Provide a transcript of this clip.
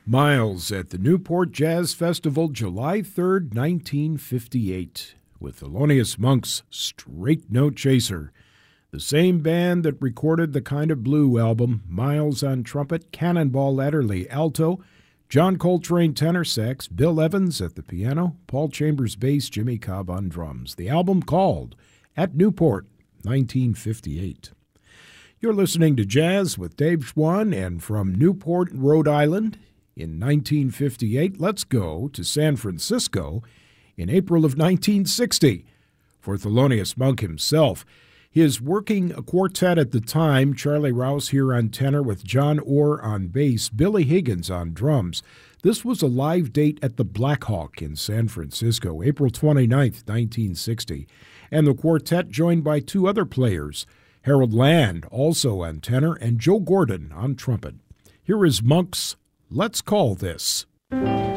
Miles at the Newport Jazz Festival, July 3rd, 1958, with Thelonious Monk's Straight Note Chaser. The same band that recorded the Kind of Blue album, Miles on trumpet, Cannonball Adderley alto, John Coltrane tenor sax, Bill Evans at the piano, Paul Chambers bass, Jimmy Cobb on drums. The album called At Newport, 1958. You're listening to Jazz with Dave Schwann, and from Newport, Rhode Island, in 1958, let's go to San Francisco in April of 1960 for Thelonious Monk himself. His working quartet at the time, Charlie Rouse here on tenor with John Orr on bass, Billy Higgins on drums. This was a live date at the Black Hawk in San Francisco, April 29th, 1960. And the quartet joined by two other players, Harold Land also on tenor and Joe Gordon on trumpet. Here is Monk's Let's Call This.